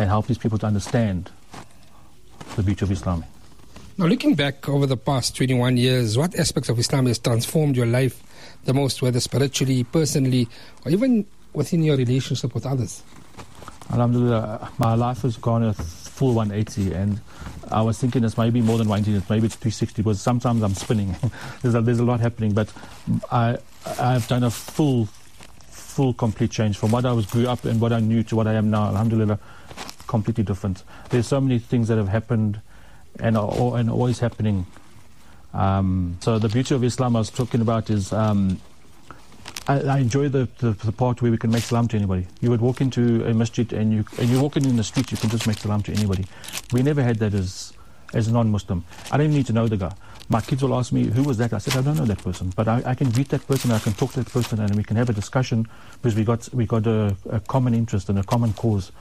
and help these people to understand the beauty of Islam. Now, looking back over the past 21 years, what aspects of Islam has transformed your life the most, whether spiritually, personally, or even within your relationship with others? Alhamdulillah, my life has gone a full 180, and I was thinking it's maybe more than 180, maybe it's 360, because sometimes I'm spinning. there's a lot happening, but I've done a full complete change from what I grew up and what I knew to what I am now. Alhamdulillah, completely different. There's so many things that have happened and are always happening. So the beauty of Islam I was talking about is I enjoy the part where we can make salam to anybody. You would walk into a masjid and you're walking in the street, you can just make salam to anybody. We never had that as a non-Muslim. I don't even need to know the guy. My kids will ask me, who was that? I said, I don't know that person, but I can greet that person, I can talk to that person, and we can have a discussion because we got a common interest and a common cause.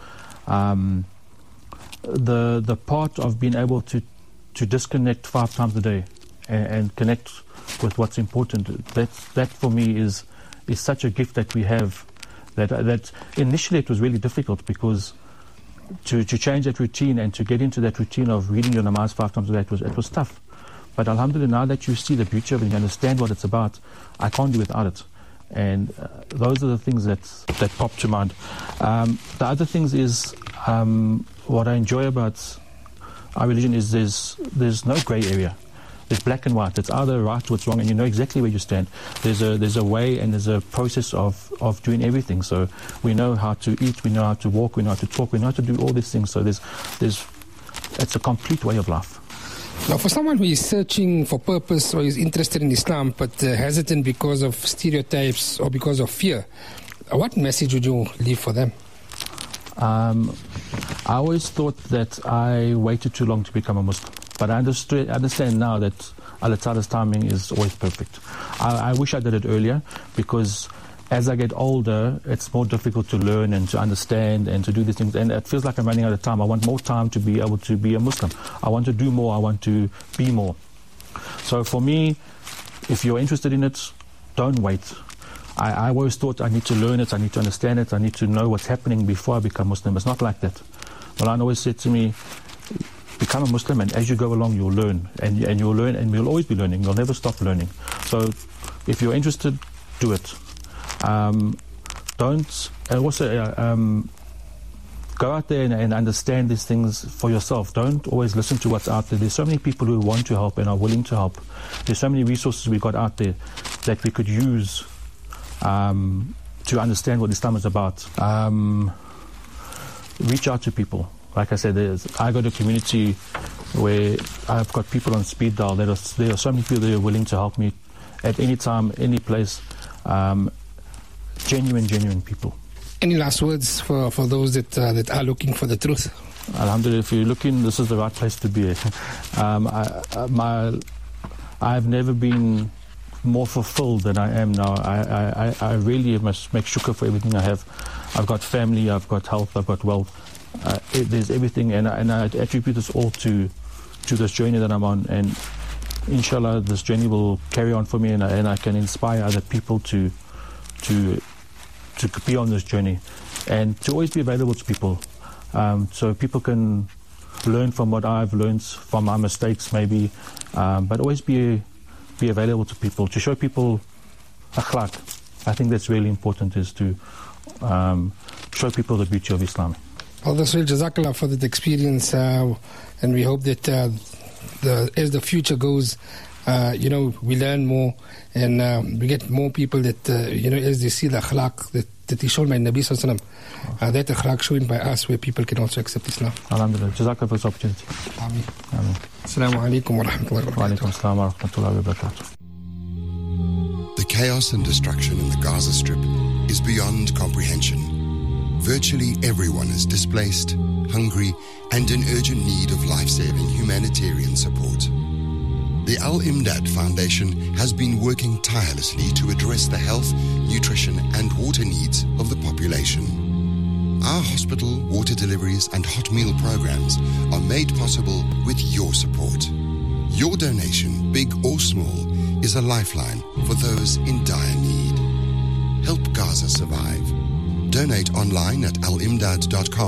The part of being able to disconnect 5 times a day and connect with what's important, that for me is such a gift that we have, that initially it was really difficult, because to change that routine and to get into that routine of reading your namaz 5 times a day, it was tough. But alhamdulillah, now that you see the beauty of it and you understand what it's about, I can't do without it. And those are the things that pop to mind. The other things is, what I enjoy about our religion is there's no grey area. There's black and white. It's either right or it's wrong, and you know exactly where you stand. There's a way and there's a process of doing everything. So we know how to eat, we know how to walk, we know how to talk, we know how to do all these things. So it's a complete way of life. Now, for someone who is searching for purpose or is interested in Islam but hesitant because of stereotypes or because of fear, what message would you leave for them? I always thought that I waited too long to become a Muslim. But I understand now that Allah Ta'ala's timing is always perfect. I wish I did it earlier, because as I get older, it's more difficult to learn and to understand and to do these things. And it feels like I'm running out of time. I want more time to be able to be a Muslim. I want to do more. I want to be more. So for me, if you're interested in it, don't wait. I always thought I need to learn it, I need to understand it, I need to know what's happening before I become Muslim. It's not like that. Maulana always said to me, become a Muslim, and as you go along, you'll learn. And you'll learn, and we'll always be learning. You'll never stop learning. So if you're interested, do it. Go out there and understand these things for yourself. Don't always listen to what's out there. There's so many people who want to help and are willing to help. There's so many resources we've got out there that we could use to understand what Islam is about. Reach out to people. Like I said, I got a community where I've got people on speed dial. There are so many people that are willing to help me at any time, any place. Genuine people. Any last words for those that are looking for the truth? Alhamdulillah, if you're looking, this is the right place to be. I've never been more fulfilled than I am now. I really must make shukr for everything I have. I've got family, I've got health, I've got wealth. There's everything, and I attribute this all to this journey that I'm on. And inshallah, this journey will carry on for me, and I can inspire other people to be on this journey, and to always be available to people, so people can learn from what I've learned from my mistakes maybe, but always be available to people, to show people akhlaq. I think that's really important, is to show people the beauty of Islam. Well, Rasul, Jazakallah for that experience, and we hope that as the future goes, we learn more, and we get more people that, as they see the akhlaq that is shown by Nabi Sallallahu Alaihi Wasallam, that akhlaq shown by us, where people can also accept Islam. Alhamdulillah. Jazakallah for this opportunity. Ameen. Assalamu alaikum wa rahmatullahi wa barakatuh. Wa alaikum assalam wa rahmatullahi wa barakatuh. The chaos and destruction in the Gaza Strip is beyond comprehension. Virtually everyone is displaced, hungry, and in urgent need of life-saving humanitarian support. The Al-Imdad Foundation has been working tirelessly to address the health, nutrition, and water needs of the population. Our hospital, water deliveries, and hot meal programs are made possible with your support. Your donation, big or small, is a lifeline for those in dire need. Help Gaza survive. Donate online at alimdad.com